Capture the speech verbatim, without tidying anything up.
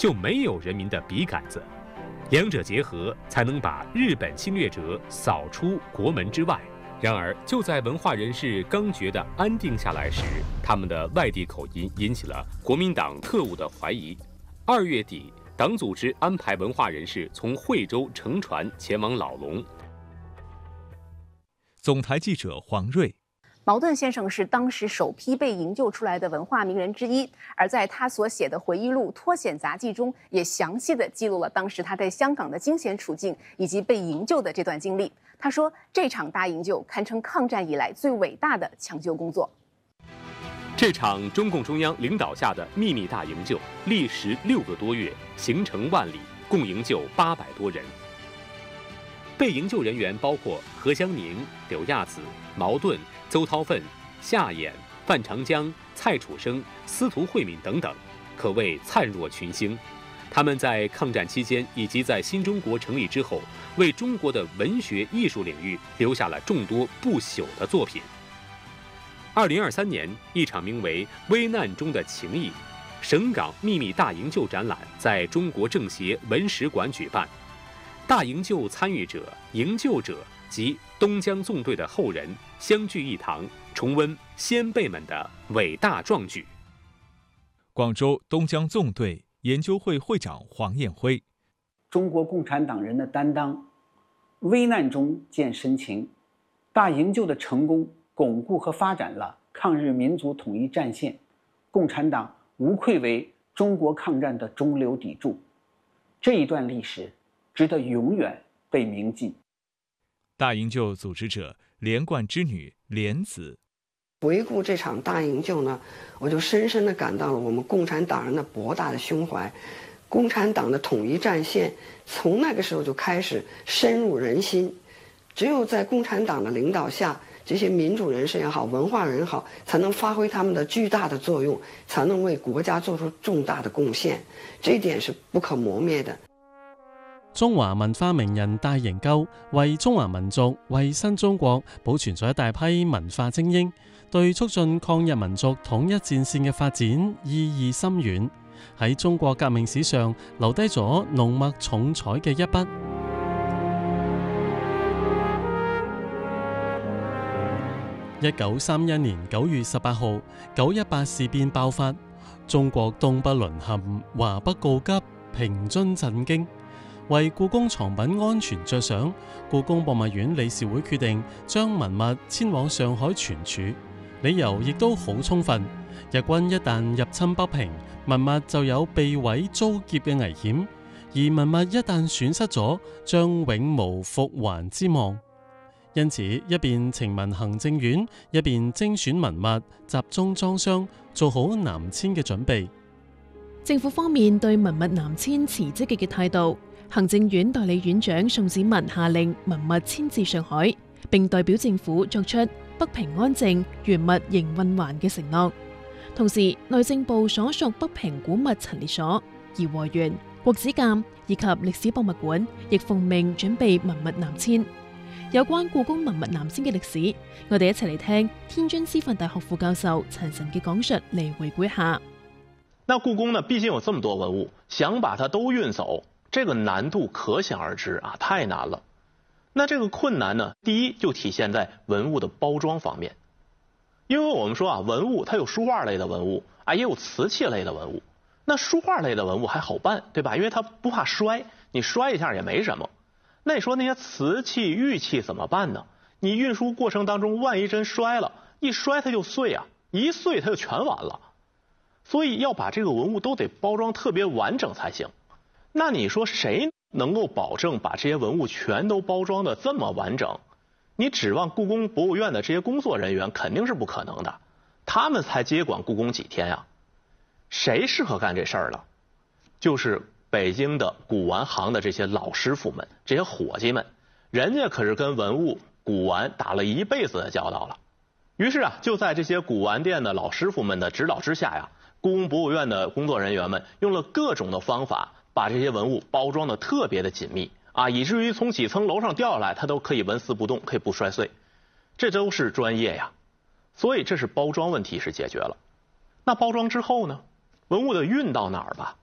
就没有人民的笔杆子，两者结合，才能把日本侵略者扫出国门之外。然而，就在文化人士刚觉得安定下来时，他们的外地口音引起了国民党特务的怀疑。二月底，党组织安排文化人士从惠州乘船前往老龙。 总台记者黄瑞。 茅盾先生是当时首批被营救出来的文化名人之一，而在他所写的回忆录《脱险杂记》中，也详细的记录了当时他在香港的惊险处境以及被营救的这段经历。他说，这场大营救堪称抗战以来最伟大的抢救工作。 这场中共中央领导下的秘密大营救，历时六个多月，行程万里，共营救八百多人。被营救人员包括何香凝、柳亚子、茅盾、邹韬奋、夏衍、范长江、蔡楚生、司徒慧敏等等，可谓灿若群星。他们在抗战期间以及在新中国成立之后，为中国的文学艺术领域留下了众多不朽的作品。二零二三年，一场名为《危难中的情谊》省港秘密大营救展览在中国政协文史馆举办。大营救参与者、营救者及东江纵队的后人相聚一堂，重温先辈们的伟大壮举。 广州东江纵队研究会会长黄彦辉： 中国共产党人的担当，危难中见深情。大营救的成功，巩固和发展了抗日民族统一战线，共产党无愧为中国抗战的中流砥柱。这一段历史值得永远被铭记。 大营救组织者连贯之女莲子： 回顾这场大营救呢，我就深深地感到了我们共产党人的博大的胸怀。共产党的统一战线从那个时候就开始深入人心，只有在共产党的领导下，这些民主人士也好，文化人也好，才能发挥他们的巨大的作用，才能为国家做出重大的贡献，这一点是不可磨灭的。 中華文化名人大營救為中華民族、為新中國保存咗一大批文化精英，對促進抗日民族統一戰線嘅發展意義深遠，喺中國革命史上留低咗濃墨重彩嘅一筆。一九三一年九月十八號，九一八事變爆發，中國東北淪陷，華北告急，平津震驚。為故宮藏品安全着想，故宮博物院理事會決定將文物遷往上海存儲，理由亦都好充分。日軍一旦入侵北平，文物就有被毀遭劫嘅危險，而文物一旦損失咗，將永無復還之望。因此，一邊呈文行政院，一邊精選文物，集中裝箱，做好南遷嘅準備。 政府方面對文物南遷持積極嘅態度。行政院代理院長宋子文下令文物遷至上海，並代表政府作出北平安靜、原物營運還嘅承諾。同時，內政部所屬北平古物陳列所、頤和園、國子監以及歷史博物館亦奉命準備文物南遷。有關故宮文物南遷嘅歷史，我哋一齊嚟聽天津師範大學副教授陳晨嘅講述嚟回顧下。 那故宮呢，畢竟有這麼多文物，想把它都運走，這個難度可想而知啊，太難了。那這個困難呢，第一就體現在文物的包裝方面，因為我們說啊，文物它有書畫類的文物啊，也有瓷器類的文物。那書畫類的文物還好辦，對吧？因為它不怕摔，你摔一下也沒什麼。那你說那些瓷器、玉器怎麼辦呢？你運輸過程當中萬一真摔了，一摔它就碎啊，一碎它就全完了。所以要把這個文物都得包裝特別完整才行。那你說誰能夠保證把這些文物全都包裝得這麼完整？你指望故宮博物院的這些工作人員肯定是不可能的，他們才接管故宮幾天呀？誰適合幹這事兒了？就是北京的古玩行的這些老師傅們，這些夥計們，人家可是跟文物古玩打了一輩子的交道了。於是啊，就在這些古玩店的老師傅們的指導之下呀，故宮博物院的工作人員們用了各種的方法，把這些文物包裝得特別的緊密啊，以至於從幾層樓上掉下來，它都可以紋絲不動，可以不摔碎。這都是專業呀。所以這是包裝問題是解決了。那包裝之後呢？文物的運到哪兒吧？